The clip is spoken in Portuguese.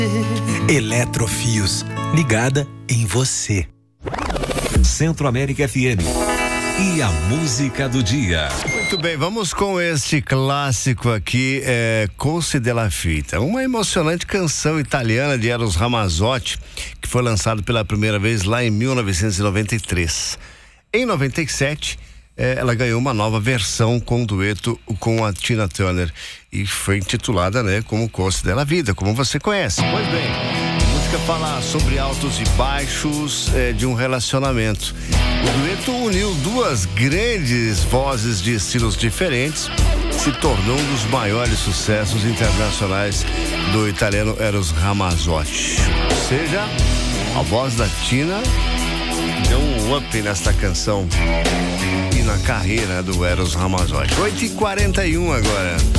Eletrofios, ligada em você. Centro-América FM. E a música do dia. Muito bem, vamos com este clássico aqui, Cosi della Fita, uma emocionante canção italiana de Eros Ramazzotti, que foi lançado pela primeira vez lá em 1993. Em 97, ela ganhou uma nova versão com um dueto com a Tina Turner e foi intitulada, como Cosi della Vita, como você conhece. Pois bem, a música fala sobre altos e baixos de um relacionamento. O dueto uniu duas grandes vozes de estilos diferentes, se tornou um dos maiores sucessos internacionais do italiano Eros Ramazzotti. Ou seja, a voz da Tina deu um up nesta canção e na carreira do Eros Ramazzotti. 8h41 agora.